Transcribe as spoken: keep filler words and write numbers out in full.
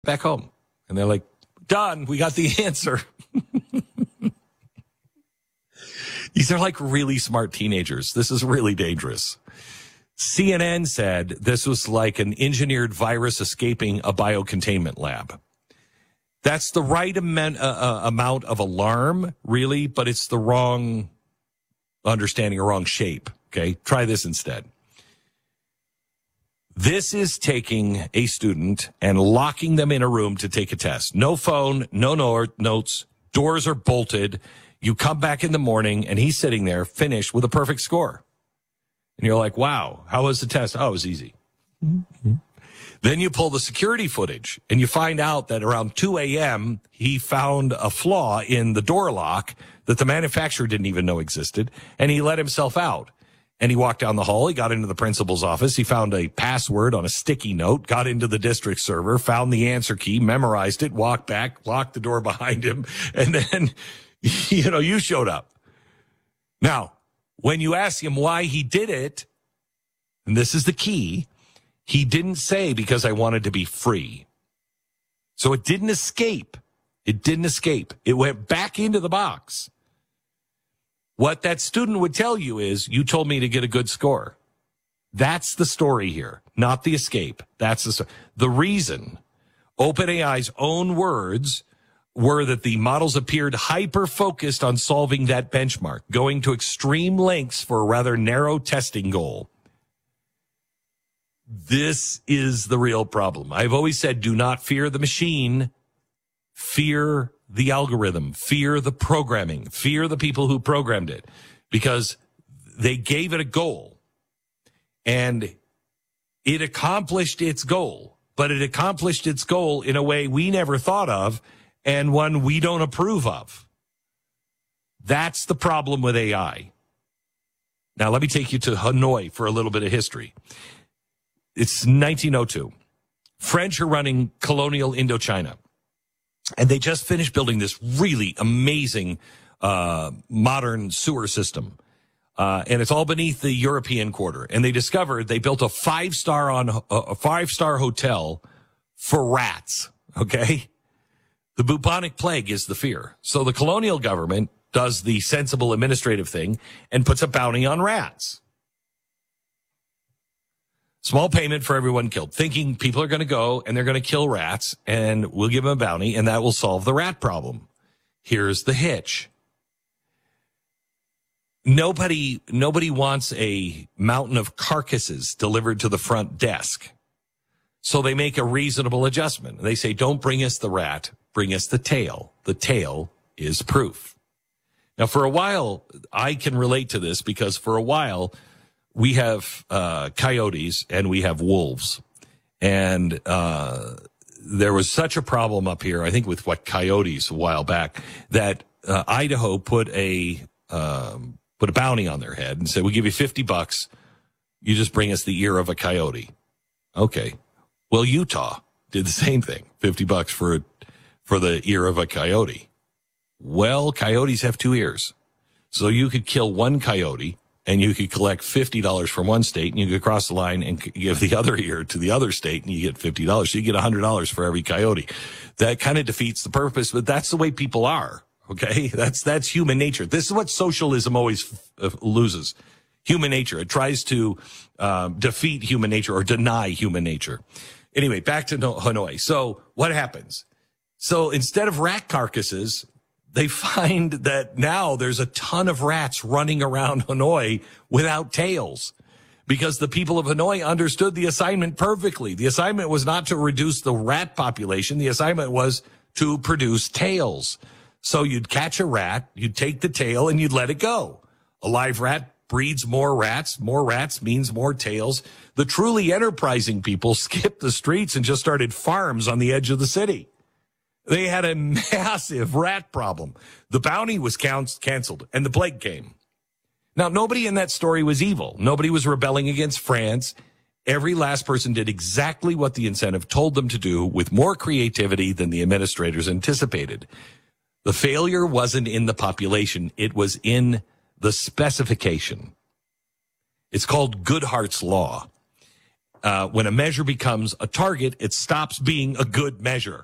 back home. And they're like, done, we got the answer. These are like really smart teenagers. This is really dangerous. C N N said this was like an engineered virus escaping a biocontainment lab. That's the right amount, uh, amount of alarm, really, but it's the wrong understanding or wrong shape. Okay, try this instead. This is taking a student and locking them in a room to take a test. No phone, no notes, doors are bolted. You come back in the morning and he's sitting there finished with a perfect score. And you're like, wow, how was the test? Oh, it was easy. Mm-hmm. Then you pull the security footage and you find out that around two a.m. he found a flaw in the door lock that the manufacturer didn't even know existed, and he let himself out. And he walked down the hall, he got into the principal's office, he found a password on a sticky note, got into the district server, found the answer key, memorized it, walked back, locked the door behind him, and then, you know, you showed up. Now, when you ask him why he did it, and this is the key, he didn't say because I wanted to be free. So it didn't escape. It didn't escape. It went back into the box. What that student would tell you is, you told me to get a good score. That's the story here, not the escape. That's the story. The reason, OpenAI's own words were that the models appeared hyper-focused on solving that benchmark, going to extreme lengths for a rather narrow testing goal. This is the real problem. I've always said, do not fear the machine, fear the algorithm, fear the programming, fear the people who programmed it, because they gave it a goal and it accomplished its goal, but it accomplished its goal in a way we never thought of and one we don't approve of. That's the problem with A I. Now, let me take you to Hanoi for a little bit of history. It's nineteen oh two. French are running colonial Indochina. And they just finished building this really amazing uh, modern sewer system. Uh, and it's all beneath the European quarter. And they discovered they built a five-star on a five-star hotel for rats, okay? The bubonic plague is the fear. So the colonial government does the sensible administrative thing and puts a bounty on rats. Small payment for everyone killed, thinking people are going to go and they're going to kill rats and we'll give them a bounty and that will solve the rat problem. Here's the hitch. Nobody, nobody wants a mountain of carcasses delivered to the front desk. So they make a reasonable adjustment. They say, don't bring us the rat, bring us the tail. The tail is proof. Now, for a while, I can relate to this because for a while, we have uh, coyotes and we have wolves. And uh, there was such a problem up here, I think, with what coyotes a while back, that uh, Idaho put a um, put a bounty on their head and said, we'll give you fifty bucks. You just bring us the ear of a coyote. Okay. Well, Utah did the same thing, fifty bucks for for the ear of a coyote. Well, coyotes have two ears. So you could kill one coyote and you could collect fifty dollars from one state, and you could cross the line and give the other ear to the other state, and you get fifty dollars. So you get one hundred dollars for every coyote. That kind of defeats the purpose, but that's the way people are, okay? That's that's human nature. This is what socialism always uh, loses. Human nature. It tries to um, defeat human nature or deny human nature. Anyway, back to Hanoi. So what happens? So instead of rat carcasses, they find that now there's a ton of rats running around Hanoi without tails because the people of Hanoi understood the assignment perfectly. The assignment was not to reduce the rat population. The assignment was to produce tails. So you'd catch a rat, you'd take the tail, and you'd let it go. A live rat breeds more rats. More rats means more tails. The truly enterprising people skipped the streets and just started farms on the edge of the city. They had a massive rat problem. The bounty was canceled, and the plague came. Now, nobody in that story was evil. Nobody was rebelling against France. Every last person did exactly what the incentive told them to do with more creativity than the administrators anticipated. The failure wasn't in the population. It was in the specification. It's called Goodhart's Law. Uh, when a measure becomes a target, it stops being a good measure.